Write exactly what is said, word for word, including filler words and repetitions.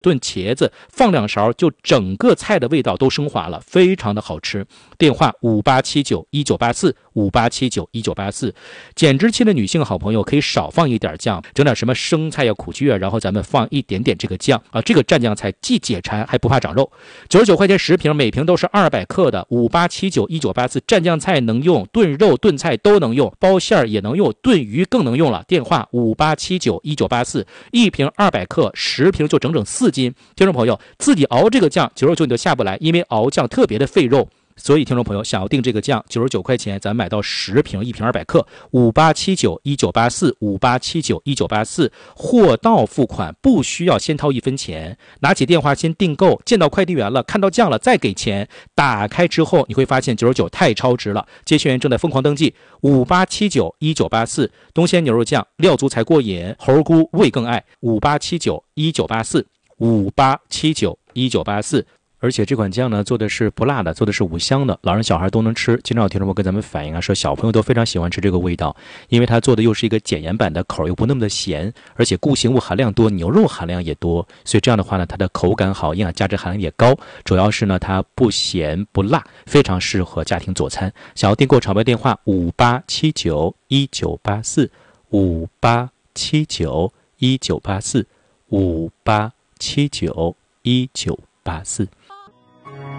炖茄子放两勺，就整个菜的味道都升华了，非常的好吃。电话五八七九一九八四 五八七九一九八四。减脂期的女性好朋友可以少放一点酱，整点什么生菜呀、苦菊啊，然后咱们放一点点这个酱啊，这个蘸酱菜既解馋还不怕长肉。九十九块钱十瓶，每瓶都是二百克的。五八七九一九八四，蘸酱菜能用，炖肉炖菜都能用，包馅儿也能用，炖鱼更能用了。电话五八七九一九八四，一瓶二百克，十瓶就整整四斤。听众朋友，自己熬这个酱九十九你都下不来，因为熬酱特别的费肉。所以听众朋友想要订这个酱九十九块钱，咱买到十瓶，一瓶二百克。五八七九一九八四 五八七九一九八四，货到付款，不需要先掏一分钱，拿起电话先订购，见到快递员了，看到酱了再给钱。打开之后你会发现九十九太超值了，接线员正在疯狂登记。五八七九一九八四，东鲜牛肉酱，料足才过瘾，猴菇味更爱。五八七九一九八四 五八七九一九八四。而且这款酱呢，做的是不辣的，做的是五香的，老人小孩都能吃。经常有听众朋友跟咱们反映啊，说小朋友都非常喜欢吃这个味道，因为它做的又是一个减盐版的，口又不那么的咸，而且固形物含量多，牛肉含量也多，所以这样的话呢，它的口感好，营养价值含量也高。主要是呢，它不咸不辣，非常适合家庭佐餐。想要订购炒卖电话五八七九一九八四 五八七九一九八四 五八七九一九八四。